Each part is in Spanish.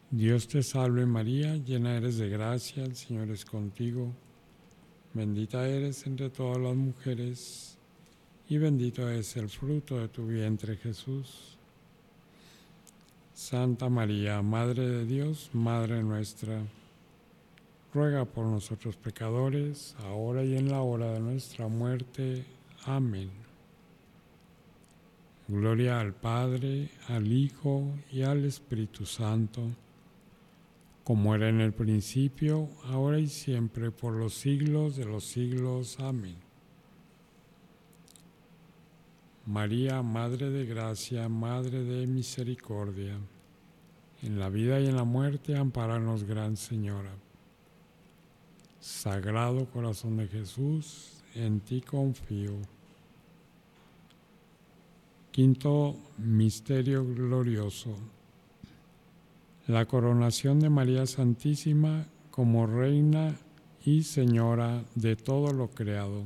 Dios te salve María, llena eres de gracia, el Señor es contigo. Bendita eres entre todas las mujeres, y bendito es el fruto de tu vientre Jesús. Santa María, Madre de Dios, Madre nuestra, ruega por nosotros pecadores, ahora y en la hora de nuestra muerte. Amén. Gloria al Padre, al Hijo y al Espíritu Santo, como era en el principio, ahora y siempre, por los siglos de los siglos. Amén. María, Madre de Gracia, Madre de Misericordia, en la vida y en la muerte, ampáranos, Gran Señora. Sagrado Corazón de Jesús, en ti confío. Quinto misterio glorioso: la coronación de María Santísima como Reina y Señora de todo lo creado.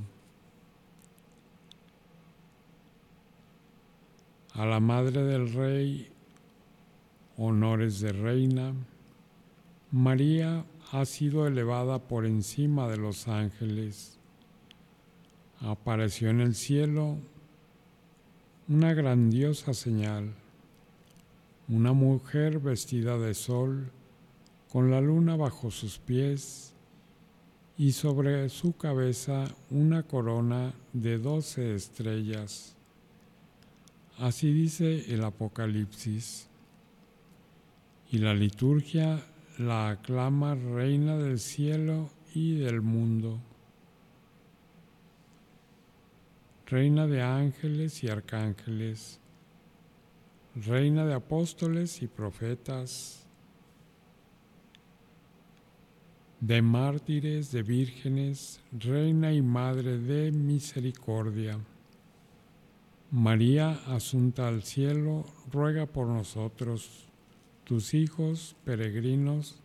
A la Madre del Rey, honores de Reina. María ha sido elevada por encima de los ángeles. Apareció en el cielo una grandiosa señal: una mujer vestida de sol, con la luna bajo sus pies, y sobre su cabeza una corona de 12 estrellas. Así dice el Apocalipsis. Y la liturgia la aclama Reina del cielo y del mundo, Reina de ángeles y arcángeles, Reina de apóstoles y profetas, de mártires, de vírgenes, Reina y Madre de misericordia. María, asunta al cielo, ruega por nosotros, tus hijos peregrinos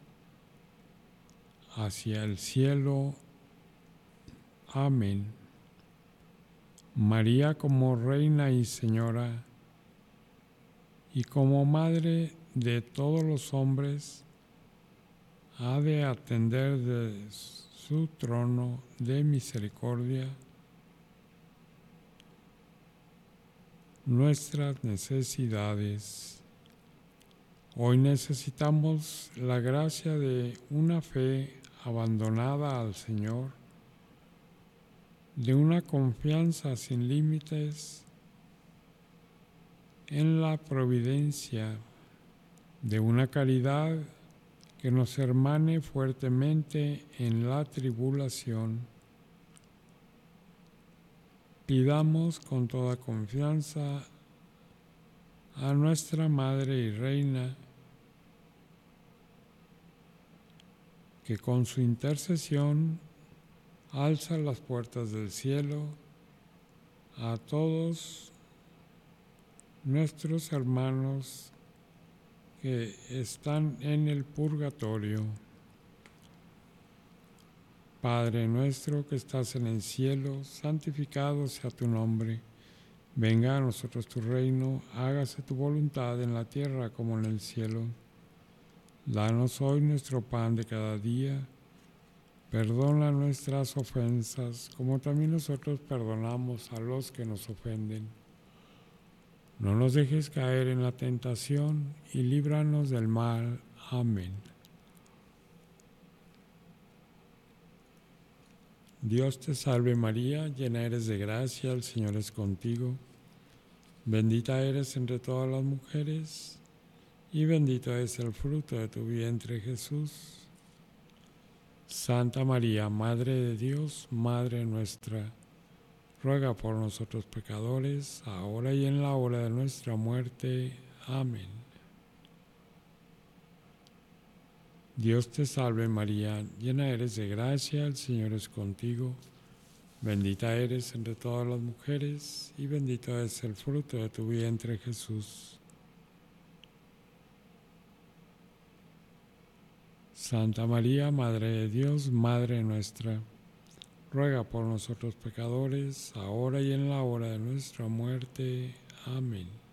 hacia el cielo. Amén. María, como Reina y Señora, y como Madre de todos los hombres, ha de atender de su trono de misericordia nuestras necesidades. Hoy necesitamos la gracia de una fe abandonada al Señor, de una confianza sin límites en la providencia, de una caridad que nos hermane fuertemente en la tribulación. Pidamos con toda confianza a nuestra Madre y Reina que con su intercesión alza las puertas del cielo a todos nuestros hermanos que están en el purgatorio. Padre nuestro que estás en el cielo, santificado sea tu nombre. Venga a nosotros tu reino, hágase tu voluntad en la tierra como en el cielo. Danos hoy nuestro pan de cada día. Perdona nuestras ofensas, como también nosotros perdonamos a los que nos ofenden. No nos dejes caer en la tentación y líbranos del mal. Amén. Dios te salve María, llena eres de gracia, el Señor es contigo. Bendita eres entre todas las mujeres, y bendito es el fruto de tu vientre Jesús. Santa María, Madre de Dios, Madre nuestra, ruega por nosotros pecadores, ahora y en la hora de nuestra muerte. Amén. Dios te salve María, llena eres de gracia, el Señor es contigo. Bendita eres entre todas las mujeres, y bendito es el fruto de tu vientre Jesús. Santa María, Madre de Dios, Madre nuestra, ruega por nosotros pecadores, ahora y en la hora de nuestra muerte. Amén.